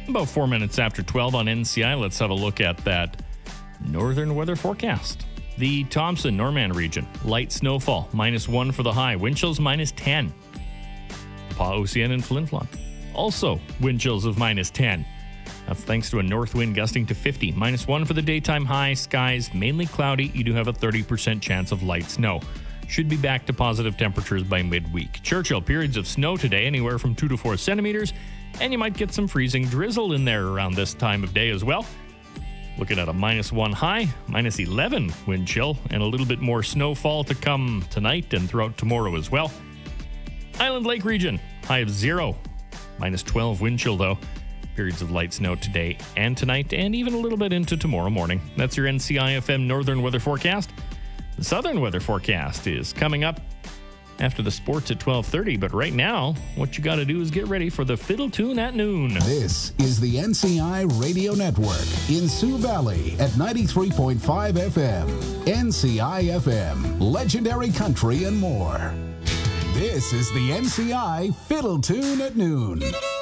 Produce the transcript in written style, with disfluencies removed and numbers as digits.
About 4 minutes after 12 on NCI, let's have a look at that northern weather forecast. The Thompson-Norman region, light snowfall, -1 for the high, wind chills -10. Pas-Océan and Flin Flon, also wind chills of -10. That's thanks to a north wind gusting to 50, -1 for the daytime high, skies mainly cloudy. You do have a 30% chance of light snow. Should be back to positive temperatures by midweek. Churchill, periods of snow today, anywhere from 2 to 4 centimeters, and you might get some freezing drizzle in there around this time of day as well. Looking at a -1 high, -11 wind chill, and a little bit more snowfall to come tonight and throughout tomorrow as well. Island Lake region, high of 0, -12 wind chill though. Periods of light snow today and tonight, and even a little bit into tomorrow morning. That's your NCIFM Northern Weather Forecast. The Southern Weather Forecast is coming up after the sports at 12:30, but right now, what you got to do is get ready for the Fiddle Tune at noon. This is the NCI Radio Network in Sioux Valley at 93.5 FM. NCI-FM, legendary country and more. This is the NCI Fiddle Tune at noon.